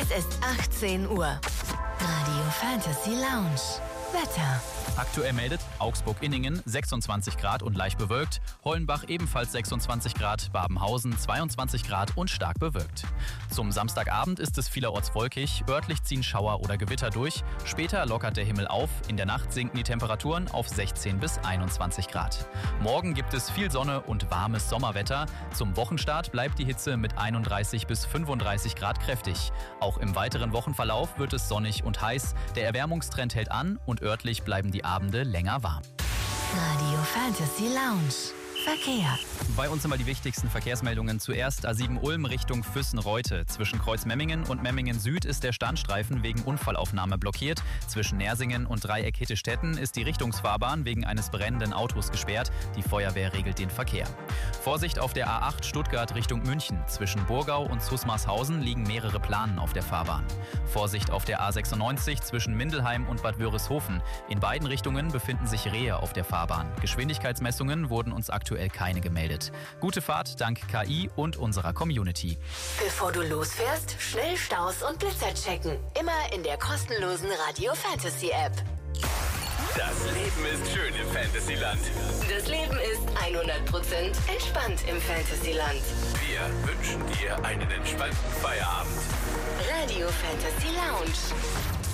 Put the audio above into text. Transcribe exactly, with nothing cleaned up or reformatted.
Es ist achtzehn Uhr. Radio Fantasy Lounge. Wetter. Aktuell meldet Augsburg-Inningen sechsundzwanzig Grad und leicht bewölkt, Hollenbach ebenfalls sechsundzwanzig Grad, Babenhausen zweiundzwanzig Grad und stark bewölkt. Zum Samstagabend ist es vielerorts wolkig, örtlich ziehen Schauer oder Gewitter durch, später lockert der Himmel auf, in der Nacht sinken die Temperaturen auf sechzehn bis einundzwanzig Grad. Morgen gibt es viel Sonne und warmes Sommerwetter, zum Wochenstart bleibt die Hitze mit einunddreißig bis fünfunddreißig Grad kräftig. Auch im weiteren Wochenverlauf wird es sonnig und heiß, der Erwärmungstrend hält an und örtlich bleiben die Abende länger warm. Radio Fantasy Lounge. Verkehr. Bei uns immer die wichtigsten Verkehrsmeldungen. Zuerst A sieben Ulm Richtung Füssen-Reute. Zwischen Kreuz-Memmingen und Memmingen-Süd ist der Standstreifen wegen Unfallaufnahme blockiert. Zwischen Nersingen und Dreieck Hittestetten ist die Richtungsfahrbahn wegen eines brennenden Autos gesperrt. Die Feuerwehr regelt den Verkehr. Vorsicht auf der A acht Stuttgart Richtung München. Zwischen Burgau und Zusmarshausen liegen mehrere Planen auf der Fahrbahn. Vorsicht auf der A sechsundneunzig zwischen Mindelheim und Bad Wörishofen. In beiden Richtungen befinden sich Rehe auf der Fahrbahn. Geschwindigkeitsmessungen wurden uns aktuell keine gemeldet. Gute Fahrt dank K I und unserer Community. Bevor du losfährst, schnell Staus und Blitzer checken. Immer in der kostenlosen Radio Fantasy App. Das Leben ist schön im Fantasyland. Das Leben ist hundert Prozent entspannt im Fantasyland. Wir wünschen dir einen entspannten Feierabend. Radio Fantasy Lounge.